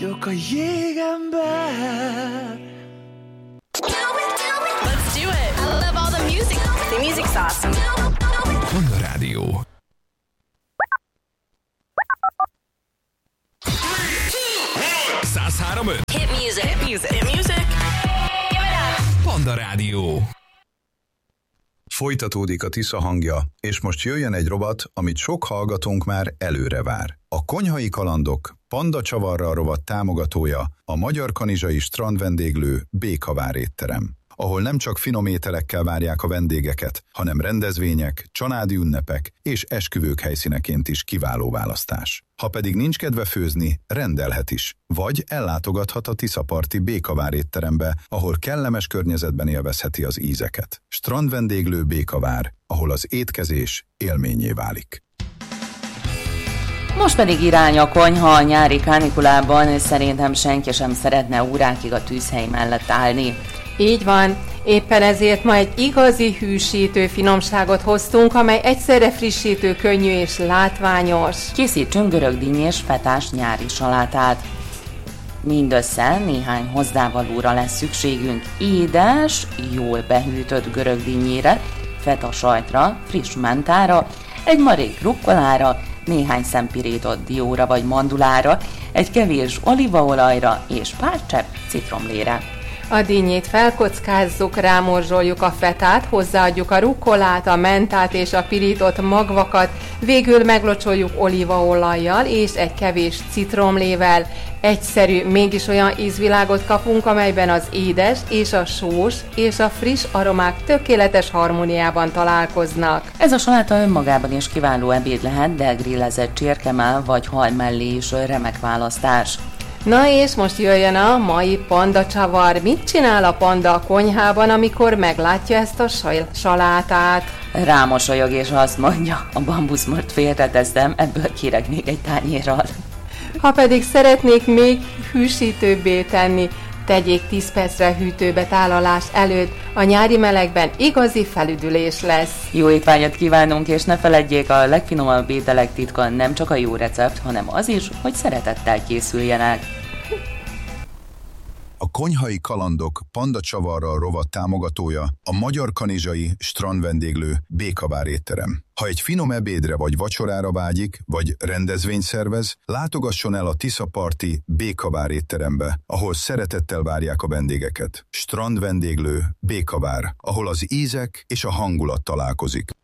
vagyok a jégember. Let's do it. I love all the music. The music's awesome. Panda Rádió. Hit music. Hit music. Hit music. Give it up. Panda Rádió. Folytatódik a Tisza hangja, és most jöjjön egy rovat, amit sok hallgatónk már előre vár. A Konyhai Kalandok Panda Csavarral rovat támogatója a Magyar Kanizsai Strandvendéglő Békavár étterem, ahol nem csak finom ételekkel várják a vendégeket, hanem rendezvények, családi ünnepek és esküvők helyszíneként is kiváló választás. Ha pedig nincs kedve főzni, rendelhet is, vagy ellátogathat a Tiszaparti Békavár étterembe, ahol kellemes környezetben élvezheti az ízeket. Strandvendéglő Békavár, ahol az étkezés élménnyé válik. Most pedig irány a konyha. A nyári kánikulában szerintem senki sem szeretne órákig a tűzhely mellett állni. Így van, éppen ezért ma egy igazi hűsítő finomságot hoztunk, amely egyszerre frissítő, könnyű és látványos. Készítsünk görögdínyés fetás nyári salátát. Mindössze néhány hozzávalóra lesz szükségünk: édes, jól behűtött görögdínyére, feta sajtra, friss mentára, egy marék rukkolára, néhány szempirított dióra vagy mandulára, egy kevés olívaolajra és pár csepp citromlére. A dinnyét felkockázzuk, rámorzsoljuk a fetát, hozzáadjuk a rukkolát, a mentát és a pirított magvakat, végül meglocsoljuk olívaolajjal és egy kevés citromlével. Egyszerű, mégis olyan ízvilágot kapunk, amelyben az édes és a sós és a friss aromák tökéletes harmóniában találkoznak. Ez a saláta önmagában is kiváló ebéd lehet, de grillezett csirkemell vagy hal mellé is remek választás. Na és most jöjjön a mai panda csavar. Mit csinál a panda a konyhában, amikor meglátja ezt a salátát? Rámosolyog és azt mondja: a bambuszmort félreteszem, ebből kérek még egy tányérral. Ha pedig szeretnék még hűsítőbbé tenni, tegyék 10 percre hűtőbe tálalás előtt. A nyári melegben igazi felüdülés lesz. Jó étvágyat kívánunk, és ne feledjék, a legfinomabb ételek titka nem csak a jó recept, hanem az is, hogy szeretettel készüljenek. A Konyhai Kalandok Panda Csavarral rovat támogatója a Magyar Kanizsai Strandvendéglő Békavár étterem. Ha egy finom ebédre vagy vacsorára vágyik, vagy rendezvényt szervez, látogasson el a Tiszaparti Békavár étterembe, ahol szeretettel várják a vendégeket. Strandvendéglő Békavár, ahol az ízek és a hangulat találkozik.